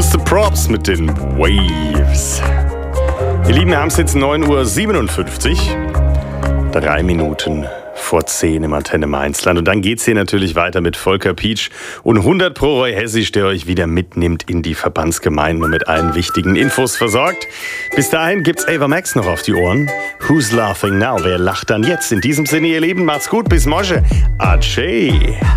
Mr. Props mit den Waves. Ihr Lieben, wir haben es jetzt 9:57 Uhr. 3 Minuten vor 10 im Antenne Mainzland. Und dann geht's hier natürlich weiter mit Volker Pietsch und 100 Pro Roy Hessisch, der euch wieder mitnimmt in die Verbandsgemeinden und mit allen wichtigen Infos versorgt. Bis dahin gibt's Ava Max noch auf die Ohren. Who's laughing now? Wer lacht dann jetzt? In diesem Sinne, ihr Lieben, macht's gut, bis morgen. Adieu.